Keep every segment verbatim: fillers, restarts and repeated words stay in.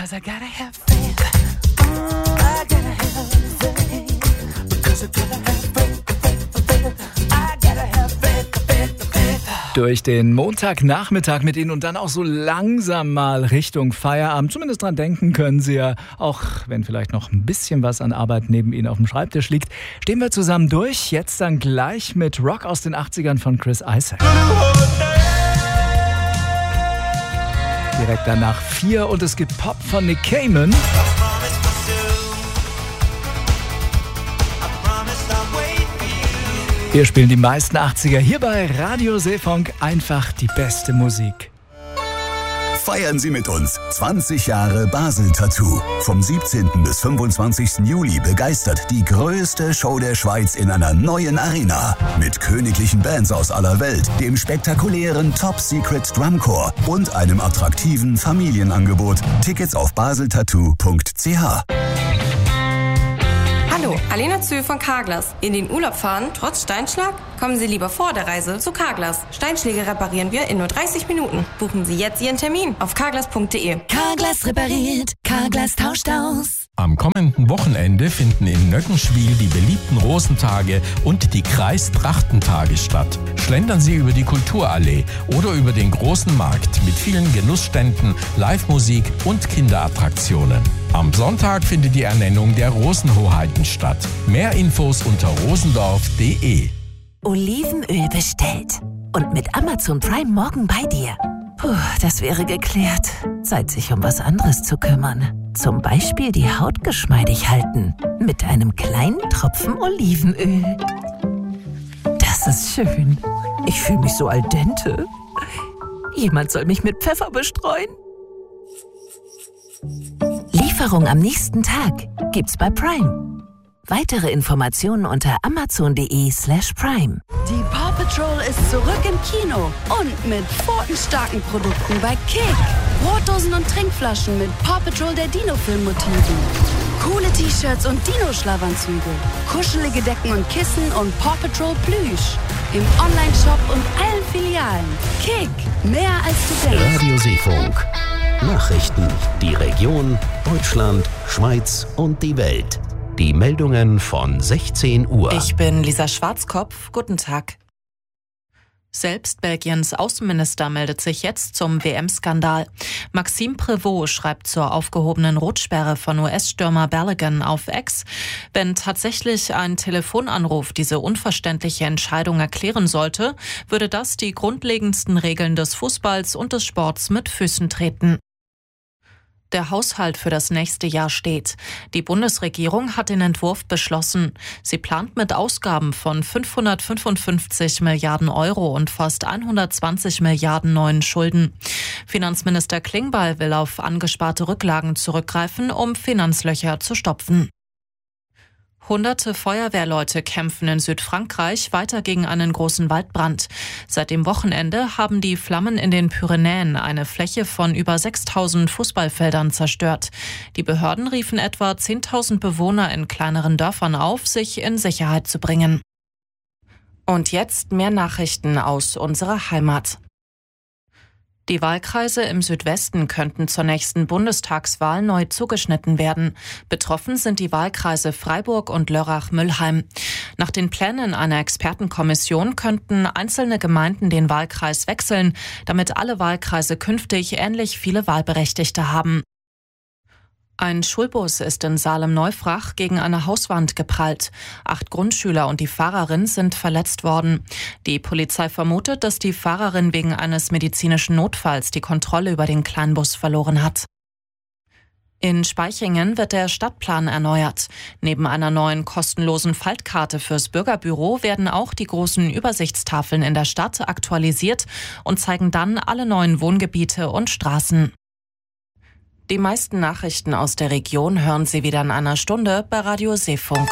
Because I gotta have faith. Mm, I gotta have faith. Because I gotta have faith, faith, faith. I gotta have faith, faith, faith. Durch den Montagnachmittag mit Ihnen und dann auch so langsam mal Richtung Feierabend. Zumindest dran denken können Sie ja, auch wenn vielleicht noch ein bisschen was an Arbeit neben Ihnen auf dem Schreibtisch liegt. Stehen wir zusammen durch. Jetzt dann gleich mit Rock aus den achtzigern von Chris Isaak. Direkt danach vier und es gibt Pop von Nick Cayman. Wir spielen die meisten achtziger hier bei Radio Seefunk. Einfach die beste Musik. Feiern Sie mit uns zwanzig Jahre Basel Tattoo. Vom siebzehnten bis fünfundzwanzigsten Juli begeistert die größte Show der Schweiz in einer neuen Arena. Mit königlichen Bands aus aller Welt, dem spektakulären Top Secret Drumcore und einem attraktiven Familienangebot. Tickets auf baseltattoo punkt c h. Hallo, Alena Zühl von Carglass. In den Urlaub fahren, trotz Steinschlag? Kommen Sie lieber vor der Reise zu Carglass. Steinschläge reparieren wir in nur dreißig Minuten. Buchen Sie jetzt Ihren Termin auf carglass punkt de. Carglass repariert, Carglass tauscht aus. Am kommenden Wochenende finden in Nöckenschwil die beliebten Rosentage und die Kreistrachtentage statt. Schlendern Sie über die Kulturallee oder über den großen Markt mit vielen Genussständen, Live-Musik und Kinderattraktionen. Am Sonntag findet die Ernennung der Rosenhoheiten statt. Mehr Infos unter rosendorf punkt de. Olivenöl bestellt. Und mit Amazon Prime morgen bei dir. Puh, das wäre geklärt. Zeit, sich um was anderes zu kümmern. Zum Beispiel die Haut geschmeidig halten. Mit einem kleinen Tropfen Olivenöl. Das ist schön. Ich fühle mich so al dente. Jemand soll mich mit Pfeffer bestreuen. Lieferung am nächsten Tag gibt's bei Prime. Weitere Informationen unter amazon.de slash prime. Die Paw Patrol ist zurück im Kino und mit pfotenstarken Produkten bei Kick. Brotdosen und Trinkflaschen mit Paw Patrol der Dino-Film-Motiven. Coole T-Shirts und Dino-Schlafanzüge. Kuschelige Decken und Kissen und Paw Patrol Plüsch. Im Online-Shop und allen Filialen. Kick, mehr als du denkst. Radio Seefunk. Nachrichten, die Region, Deutschland, Schweiz und die Welt. Die Meldungen von sechzehn Uhr. Ich bin Lisa Schwarzkopf. Guten Tag. Selbst Belgiens Außenminister meldet sich jetzt zum W M-Skandal. Maxime Prévost schreibt zur aufgehobenen Rotsperre von U S-Stürmer Balogun auf X. Wenn tatsächlich ein Telefonanruf diese unverständliche Entscheidung erklären sollte, würde das die grundlegendsten Regeln des Fußballs und des Sports mit Füßen treten. Der Haushalt für das nächste Jahr steht. Die Bundesregierung hat den Entwurf beschlossen. Sie plant mit Ausgaben von fünfhundertfünfundfünfzig Milliarden Euro und fast hundertzwanzig Milliarden neuen Schulden. Finanzminister Klingbeil will auf angesparte Rücklagen zurückgreifen, um Finanzlöcher zu stopfen. Hunderte Feuerwehrleute kämpfen in Südfrankreich weiter gegen einen großen Waldbrand. Seit dem Wochenende haben die Flammen in den Pyrenäen eine Fläche von über sechstausend Fußballfeldern zerstört. Die Behörden riefen etwa zehntausend Bewohner in kleineren Dörfern auf, sich in Sicherheit zu bringen. Und jetzt mehr Nachrichten aus unserer Heimat. Die Wahlkreise im Südwesten könnten zur nächsten Bundestagswahl neu zugeschnitten werden. Betroffen sind die Wahlkreise Freiburg und Lörrach-Müllheim. Nach den Plänen einer Expertenkommission könnten einzelne Gemeinden den Wahlkreis wechseln, damit alle Wahlkreise künftig ähnlich viele Wahlberechtigte haben. Ein Schulbus ist in Salem-Neufrach gegen eine Hauswand geprallt. Acht Grundschüler und die Fahrerin sind verletzt worden. Die Polizei vermutet, dass die Fahrerin wegen eines medizinischen Notfalls die Kontrolle über den Kleinbus verloren hat. In Spaichingen wird der Stadtplan erneuert. Neben einer neuen kostenlosen Faltkarte fürs Bürgerbüro werden auch die großen Übersichtstafeln in der Stadt aktualisiert und zeigen dann alle neuen Wohngebiete und Straßen. Die meisten Nachrichten aus der Region hören Sie wieder in einer Stunde bei Radio Seefunk.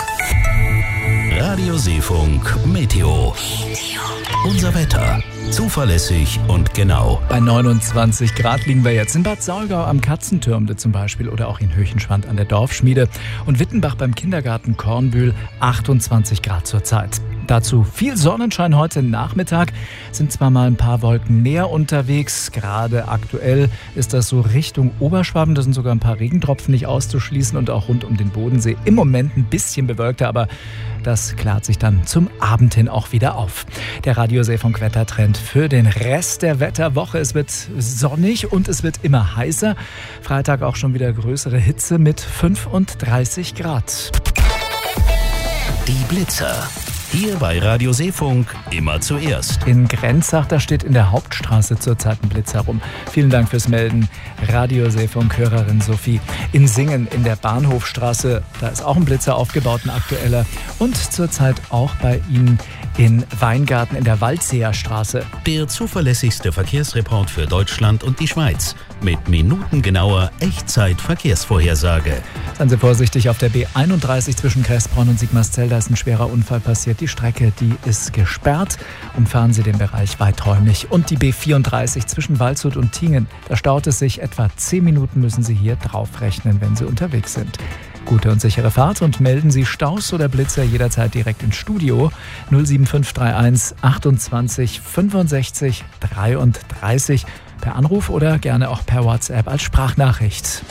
Radio Seefunk Meteo. Unser Wetter. Zuverlässig und genau. Bei neunundzwanzig Grad liegen wir jetzt in Bad Saulgau am Katzentürmle zum Beispiel oder auch in Höchenschwand an der Dorfschmiede und Wittenbach beim Kindergarten Kornbühl achtundzwanzig Grad zurzeit. Dazu viel Sonnenschein heute Nachmittag, sind zwar mal ein paar Wolken mehr unterwegs, gerade aktuell ist das so Richtung Oberschwaben, da sind sogar ein paar Regentropfen nicht auszuschließen und auch rund um den Bodensee im Moment ein bisschen bewölkter, aber das klärt sich dann zum Abend hin auch wieder auf. Der Radiosee-Funk-Wettertrend für den Rest der Wetterwoche. Es wird sonnig und es wird immer heißer. Freitag auch schon wieder größere Hitze mit fünfunddreißig Grad. Die Blitzer. Hier bei Radio Seefunk immer zuerst. In Grenzach, da steht in der Hauptstraße zurzeit ein Blitz herum. Vielen Dank fürs Melden, Radio Seefunk-Hörerin Sophie. In Singen in der Bahnhofstraße, da ist auch ein Blitzer aufgebaut, ein aktueller. Und zurzeit auch bei Ihnen in Weingarten in der Waldseer Straße. Der zuverlässigste Verkehrsreport für Deutschland und die Schweiz. Mit minutengenauer Echtzeit-Verkehrsvorhersage. Seien Sie vorsichtig auf der B einunddreißig zwischen Kressbronn und Sigmarsfeld. Da ist ein schwerer Unfall passiert. Die Strecke, die ist gesperrt. Umfahren Sie den Bereich weiträumig. Und die B vierunddreißig zwischen Waldshut und Tingen. Da staut es sich. Etwa zehn Minuten müssen Sie hier draufrechnen, wenn Sie unterwegs sind. Gute und sichere Fahrt und melden Sie Staus oder Blitzer jederzeit direkt ins Studio. null sieben fünf drei eins achtundzwanzig fünfundsechzig dreiunddreißig. Per Anruf oder gerne auch per WhatsApp als Sprachnachricht.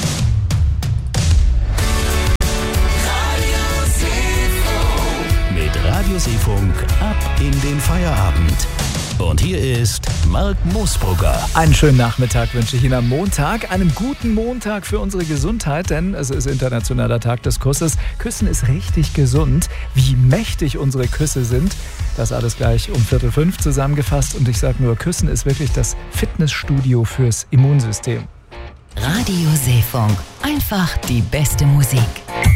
Mit Radio Seefunk ab in den Feierabend. Und hier ist Marc Moosbrugger. Einen schönen Nachmittag wünsche ich Ihnen am Montag. Einen guten Montag für unsere Gesundheit, denn es ist Internationaler Tag des Kusses. Küssen ist richtig gesund. Wie mächtig unsere Küsse sind, das alles gleich um Viertel fünf zusammengefasst. Und ich sage nur, Küssen ist wirklich das Fitnessstudio fürs Immunsystem. Radio Seefunk. Einfach die beste Musik.